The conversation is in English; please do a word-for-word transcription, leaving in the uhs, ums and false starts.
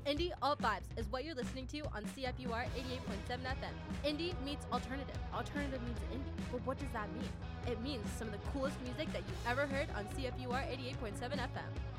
Indie Alt Vibes is what you're listening to on C F U R eighty-eight point seven F M. Indie meets alternative. Alternative means indie. But what does that mean? It means some of the coolest music that you've ever heard on C F U R eighty-eight point seven F M.